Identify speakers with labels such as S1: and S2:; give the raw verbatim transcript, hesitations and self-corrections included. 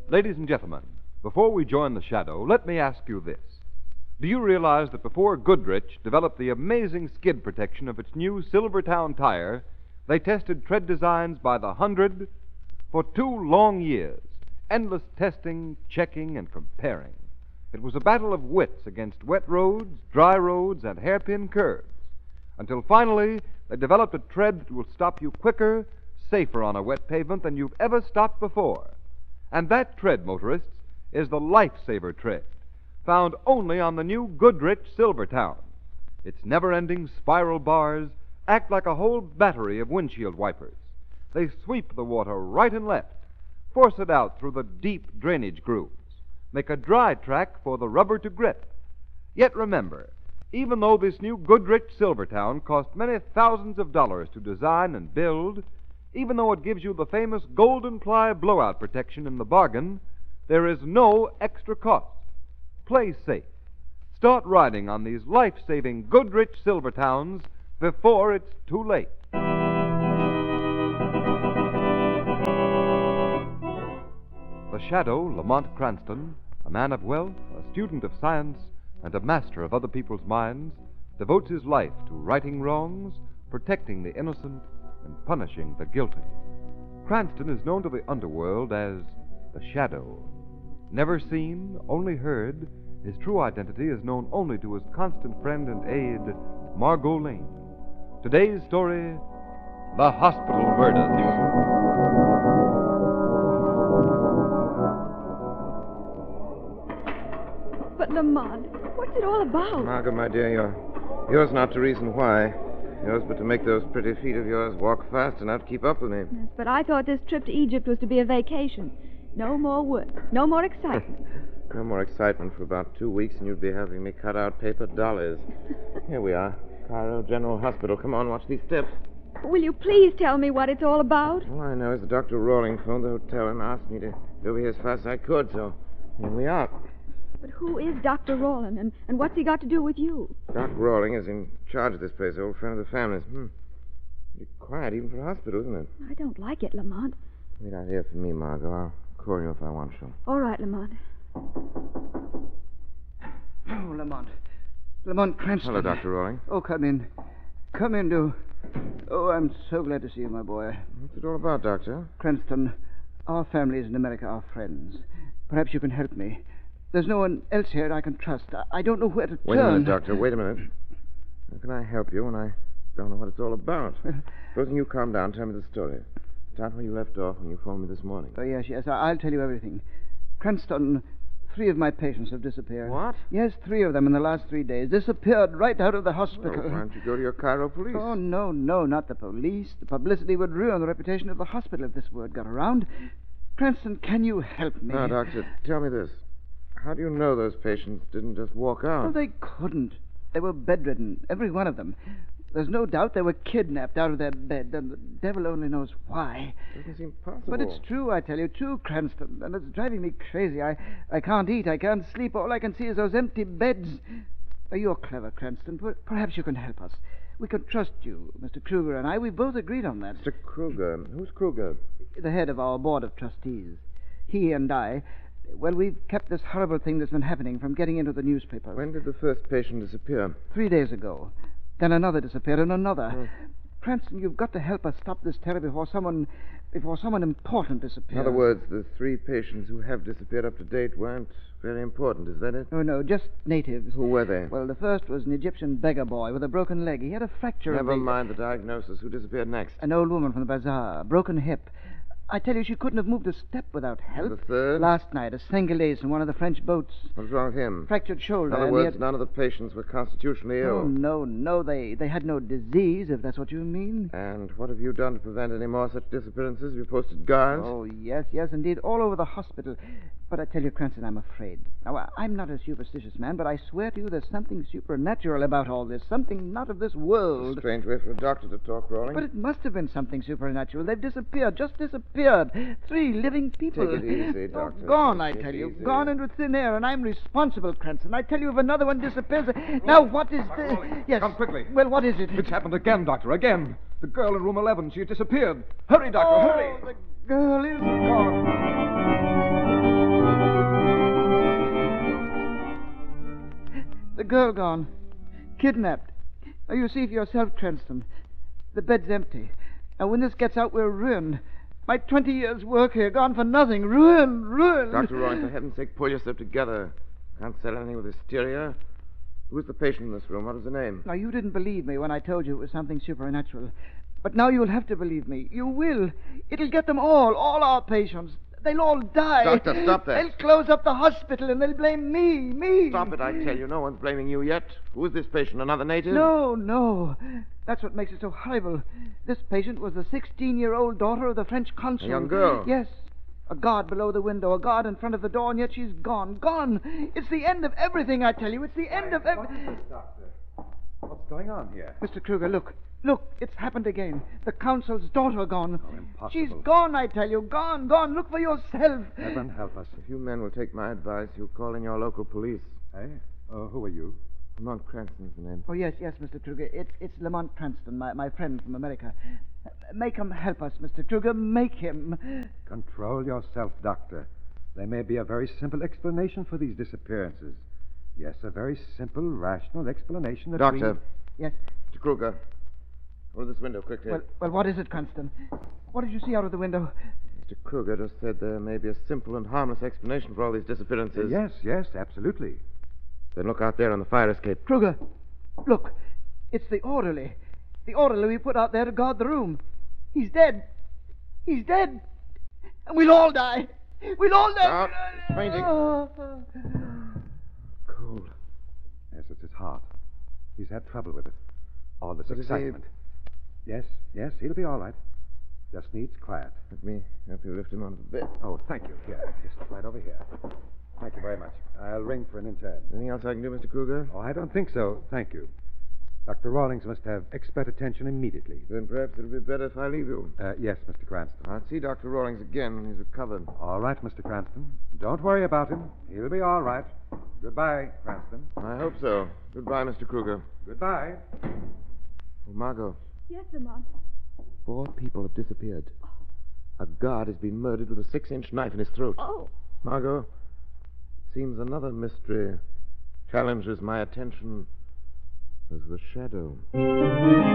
S1: Ladies and gentlemen, before we join the Shadow, let me ask you this. Do you realize that before Goodrich developed the amazing skid protection of its new Silvertown tire, they tested tread designs by the hundred for two long years, endless testing, checking, and comparing. It was a battle of wits against wet roads, dry roads, and hairpin curves, until finally they developed a tread that will stop you quicker, safer on a wet pavement than you've ever stopped before. And that tread, motorists, is the Lifesaver tread, found only on the new Goodrich Silvertown. Its never-ending spiral bars act like a whole battery of windshield wipers. They sweep the water right and left, force it out through the deep drainage grooves, make a dry track for the rubber to grip. Yet remember, even though this new Goodrich Silvertown cost many thousands of dollars to design and build, even though it gives you the famous Golden Ply blowout protection in the bargain, there is no extra cost. Play safe. Start riding on these life-saving Goodrich Silvertowns before it's too late. The Shadow, Lamont Cranston, a man of wealth, a student of science, and a master of other people's minds, devotes his life to righting wrongs, protecting the innocent, and punishing the guilty. Cranston is known to the underworld as the Shadow. Never seen, only heard, his true identity is known only to his constant friend and aide, Margot Lane. Today's story, The Hospital Murders.
S2: But, Lamont, what's it all about?
S3: Margot, my dear, you're, yours not to reason why. Yours but to make those pretty feet of yours walk fast enough to keep up with me.
S2: Yes, but I thought this trip to Egypt was to be a vacation. No more work. No more excitement.
S3: No more excitement for about two weeks, and you'd be having me cut out paper dollars. Here we are. Cairo General Hospital. Come on, watch these steps.
S2: Will you please tell me what it's all about?
S3: All I know is that Doctor Rawling phoned the hotel and asked me to go over here as fast as I could, so here we are.
S2: But who is Doctor Rawling, and, and what's he got to do with you?
S3: Doc Rawling is in charge of this place, old friend of the family's. Hmm. Pretty quiet, even for a hospital, isn't it?
S2: I don't like it, Lamont.
S3: Wait out here for me, Margot. I'll call you if I want to.
S2: All right, Lamont.
S4: Oh, Lamont. Lamont Cranston.
S3: Hello, Doctor Rawling.
S4: Oh, come in. Come in, do. Oh, I'm so glad to see you, my boy.
S3: What's it all about, Doctor?
S4: Cranston, our families in America are friends. Perhaps you can help me. There's no one else here I can trust. I, I don't know where to
S3: Wait
S4: turn.
S3: a minute, Doctor. Wait a minute. How can I help you when I don't know what it's all about? Supposing you calm down, tell me the story. Start where you left off when you phoned me this morning.
S4: Oh, yes, yes. I- I'll tell you everything. Cranston, three of my patients have disappeared.
S3: What?
S4: Yes, three of them in the last three days. Disappeared right out of the hospital.
S3: Well, why don't you go to your Cairo police?
S4: Oh, no, no, not the police. The publicity would ruin the reputation of the hospital if this word got around. Cranston, can you help me?
S3: Now, Doctor, tell me this. How do you know those patients didn't just walk out?
S4: Oh, they couldn't. They were bedridden, every one of them. There's no doubt they were kidnapped out of their bed, and the devil only knows why.
S3: Doesn't seem possible.
S4: But it's true, I tell you, true, Cranston, and it's driving me crazy. I, I can't eat, I can't sleep. All I can see is those empty beds. Oh, you're clever, Cranston. Per- Perhaps you can help us. We can trust you, Mister Kruger and I. We both agreed on that.
S3: Mister Kruger. Who's Kruger?
S4: The head of our board of trustees. He and I... Well, we've kept this horrible thing that's been happening from getting into the newspapers.
S3: When did the first patient disappear?
S4: Three days ago. Then another disappeared, and another.
S3: Hmm.
S4: Cranston, you've got to help us stop this terror before someone... before someone important disappears.
S3: In other words, the three patients who have disappeared up to date weren't very important, is that it?
S4: Oh, no, just natives.
S3: Who were they?
S4: Well, the first was an Egyptian beggar boy with a broken leg. He had a fracture of
S3: Never
S4: the...
S3: mind the diagnosis. Who disappeared next?
S4: An old woman from the bazaar, broken hip. I tell you, she couldn't have moved a step without help.
S3: And the third?
S4: Last night, a Senegalese in one of the French boats.
S3: What's wrong with him?
S4: Fractured shoulder.
S3: In other
S4: and
S3: words,
S4: he had...
S3: none of the patients were constitutionally ill.
S4: Oh, no, no, they, they had no disease, if that's what you mean.
S3: And what have you done to prevent any more such disappearances? Have you posted guards?
S4: Oh, yes, yes, indeed, all over the hospital. But I tell you, Cranston, I'm afraid. Now, I- I'm not a superstitious man, but I swear to you there's something supernatural about all this, something not of this world.
S3: A strange way for a doctor to talk, Rawling.
S4: But it must have been something supernatural. They've disappeared, just disappeared. Three living people.
S3: Take it easy,
S4: Oh,
S3: Doctor.
S4: gone, I
S3: Take it
S4: tell you.
S3: easy.
S4: Gone into thin air, and I'm responsible, Cranston. I tell you, if another one disappears... Now, what is the... Yes.
S1: Come quickly.
S4: Well, what is it?
S1: It's happened again, Doctor, again. The girl in room eleven, she has disappeared. Hurry, Doctor,
S4: Oh,
S1: hurry.
S4: the girl is gone. girl gone. Kidnapped. Now, you see for yourself, Cranston. The bed's empty. And when this gets out, we're ruined. My twenty years' work here gone for nothing. Ruined, ruined.
S3: Doctor Rawlings, for heaven's sake, pull yourself together. Can't sell anything with hysteria. Who's the patient in this room? What is the name?
S4: Now, you didn't believe me when I told you it was something supernatural. But now you'll have to believe me. You will. It'll get them all, all our patients. They'll all die.
S3: Doctor, stop that.
S4: They'll close up the hospital and they'll blame me, me.
S3: Stop it, I tell you. No one's blaming you yet. Who is this patient? Another native?
S4: No, no. That's what makes it so horrible. This patient was the sixteen-year-old daughter of the French consul.
S3: A young girl?
S4: Yes. A guard below the window, a guard in front of the door, and yet she's gone. Gone. It's the end of everything, I tell you. It's the end of everything.
S5: Doctor? What's going on here?
S4: Mister Kruger, look. Look, it's happened again. The consul's daughter gone.
S5: Oh, impossible.
S4: She's gone, I tell you. Gone, gone. Look for yourself.
S5: Heaven help us.
S3: If you men will take my advice, you'll call in your local police.
S5: Hey? Uh, who are you?
S3: Lamont Cranston's the name.
S4: Oh, yes, yes, Mister Kruger. It's, it's Lamont Cranston, my, my friend from America. Uh, Make him help us, Mister Kruger. Make him.
S5: Control yourself, Doctor. There may be a very simple explanation for these disappearances. Yes, a very simple, rational explanation that
S3: Doctor.
S5: we...
S4: Yes.
S3: Mister Kruger. Go to this window quickly.
S4: Well, well, what is it, Cranston? What did you see out of the window?
S3: Mister Kruger just said there may be a simple and harmless explanation for all these disappearances.
S5: Yes, yes, absolutely.
S3: Then look out there on the fire escape.
S4: Kruger, look. It's the orderly. The orderly we put out there to guard the room. He's dead. He's dead. And we'll all die. We'll all die.
S3: Out. He's fainting.
S4: Oh.
S3: Cold.
S5: Yes, it's his heart. He's had trouble with it. All this
S3: But is he-
S5: excitement. Yes, yes, he'll be all right. Just needs quiet.
S3: Let me help you lift him onto the bed.
S5: Oh, thank you. Here, just right over here. Thank you very much. I'll ring for an intern.
S3: Anything else I can do, Mister Kruger?
S5: Oh, I don't think so. Thank you. Doctor Rawlings must have expert attention immediately.
S3: Then perhaps it'll be better if I leave you.
S5: Uh, yes, Mister Cranston.
S3: I'll see Doctor Rawlings again when he's recovered.
S5: All right, Mister Cranston. Don't worry about him. He'll be all right. Goodbye, Cranston.
S3: I hope so. Goodbye, Mister Kruger.
S5: Goodbye.
S3: Oh, Margot,
S2: Yes, Lamont.
S3: four people have disappeared. A guard has been murdered with a six-inch knife in his throat.
S2: Oh.
S3: Margot, it seems another mystery challenges my attention as the shadow.